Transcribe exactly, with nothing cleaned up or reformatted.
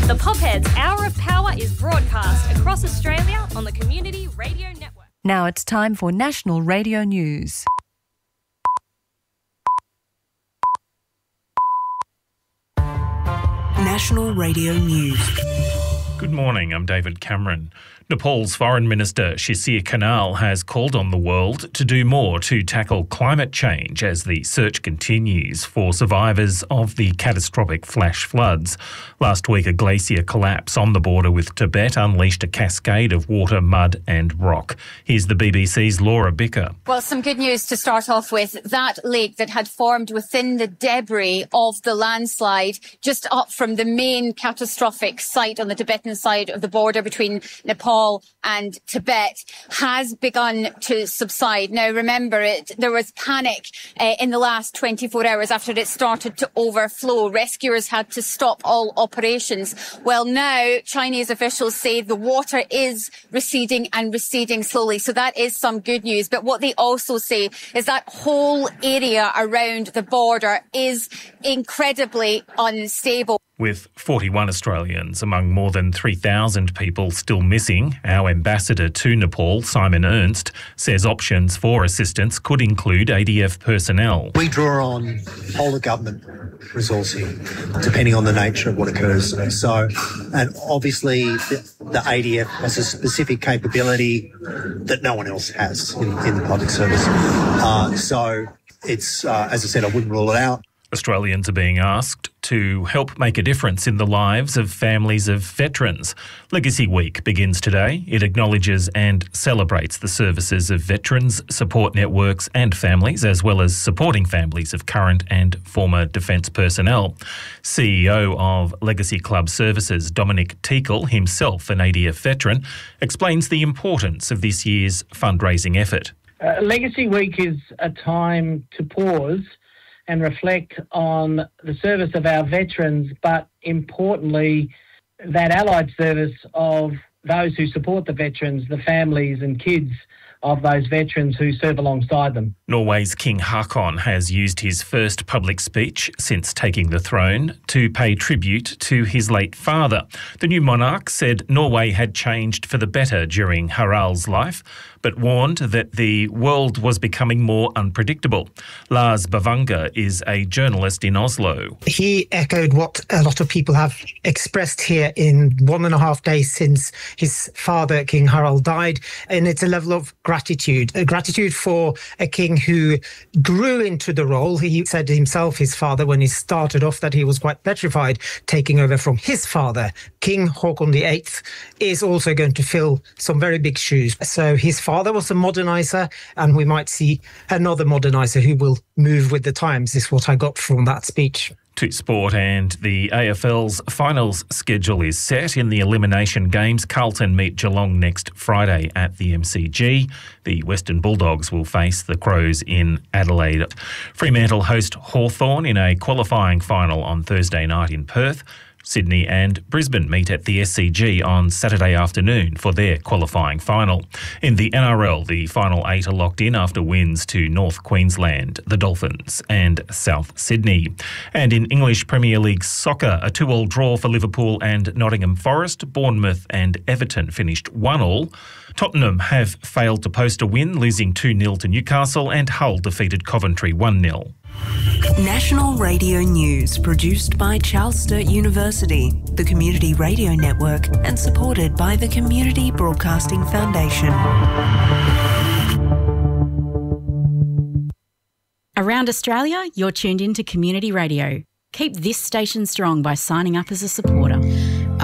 The Popheads Hour of Power is broadcast across Australia on the Community Radio Network. Now it's time for National Radio News. National Radio News. Good morning, I'm David Cameron. Nepal's Foreign Minister Shishir Kanal has called on the world to do more to tackle climate change as the search continues for survivors of the catastrophic flash floods. Last week, a glacier collapse on the border with Tibet unleashed a cascade of water, mud and rock. Here's the B B C's Laura Bicker. Well, some good news to start off with. That lake that had formed within the debris of the landslide just up from the main catastrophic site on the Tibetan side of the border between Nepal and Tibet has begun to subside. Now, remember, it there was panic uh, in the last twenty-four hours after it started to overflow. Rescuers had to stop all operations. Well, now Chinese officials say the water is receding and receding slowly. So that is some good news. But what they also say is that whole area around the border is incredibly unstable. With forty-one Australians among more than three thousand people still missing, our ambassador to Nepal, Simon Ernst, says options for assistance could include A D F personnel. We draw on whole of government resourcing, depending on the nature of what occurs. So, and obviously the, the A D F has a specific capability that no one else has in, in the public service. Uh, so it's, uh, as I said, I wouldn't rule it out. Australians are being asked to help make a difference in the lives of families of veterans. Legacy Week begins today. It acknowledges and celebrates the services of veterans, support networks and families, as well as supporting families of current and former defence personnel. C E O of Legacy Club Services, Dominic Teakle, himself an A D F veteran, explains the importance of this year's fundraising effort. Uh, Legacy Week is a time to pause and reflect on the service of our veterans, but importantly, that allied service of those who support the veterans, the families and kids of those veterans who serve alongside them. Norway's King Haakon has used his first public speech since taking the throne to pay tribute to his late father. The new monarch said Norway had changed for the better during Harald's life, but warned that the world was becoming more unpredictable. Lars Bavanger is a journalist in Oslo. He echoed what a lot of people have expressed here in one and a half days since his father, King Harald, died, and it's a level of gratitude, a gratitude for a king who grew into the role. He said himself, his father, when he started off, that he was quite petrified taking over from his father. King Haakon the eighth is also going to fill some very big shoes. So his father was a moderniser, and we might see another moderniser who will move with the times, is what I got from that speech. To sport, and the A F L's finals schedule is set. In the elimination games, Carlton meet Geelong next Friday at the M C G. The Western Bulldogs will face the Crows in Adelaide. Fremantle host Hawthorn in a qualifying final on Thursday night in Perth. Sydney and Brisbane meet at the S C G on Saturday afternoon for their qualifying final. In the N R L, the final eight are locked in after wins to North Queensland, the Dolphins and South Sydney. And in English Premier League soccer, a two-all draw for Liverpool and Nottingham Forest. Bournemouth and Everton finished one all. Tottenham have failed to post a win, losing two nil to Newcastle, and Hull defeated Coventry one nil. National Radio News, produced by Charles Sturt University, the Community Radio Network, and supported by the Community Broadcasting Foundation. Around Australia, you're tuned in to Community Radio. Keep this station strong by signing up as a supporter.